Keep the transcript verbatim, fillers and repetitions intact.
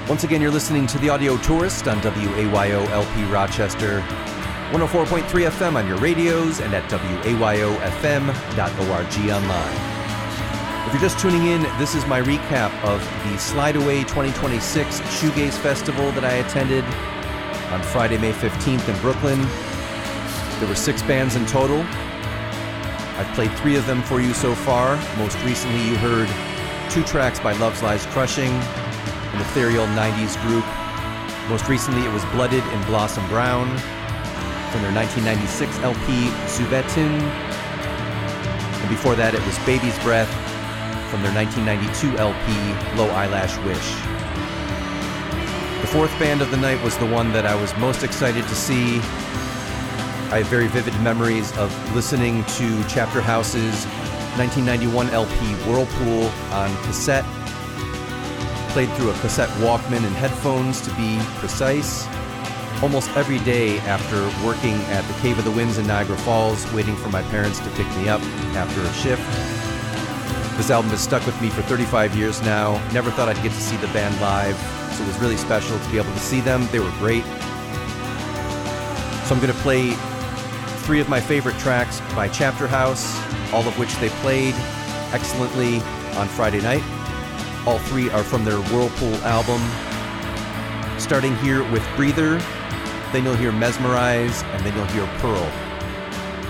Once again, you're listening to The Audio Tourist on W A Y O L P Rochester, one oh four point three F M on your radios, and at W A Y O F M dot org online. If you're just tuning in, this is my recap of the Slide Away twenty twenty-six Shoegaze Festival that I attended on Friday, May fifteenth in Brooklyn. There were six bands in total. I've played three of them for you so far. Most recently, you heard two tracks by Love's Lies Crushing, an ethereal nineties group. Most recently, it was Blooded in Blossom Brown from their nineteen ninety-six L P, Zuvetin. And before that, it was Baby's Breath from their nineteen ninety-two L P, Low Eyelash Wish. The fourth band of the night was the one that I was most excited to see. I have very vivid memories of listening to Chapter House's nineteen ninety-one L P, Whirlpool, on cassette. Played through a cassette Walkman and headphones, to be precise, almost every day after working at the Cave of the Winds in Niagara Falls, waiting for my parents to pick me up after a shift. This album has stuck with me for thirty-five years now. Never thought I'd get to see the band live, so it was really special to be able to see them. They were great. So I'm going to play three of my favorite tracks by Chapter House, all of which they played excellently on Friday night. All three are from their Whirlpool album. Starting here with Breather, then you'll hear Mesmerize, and then you'll hear Pearl.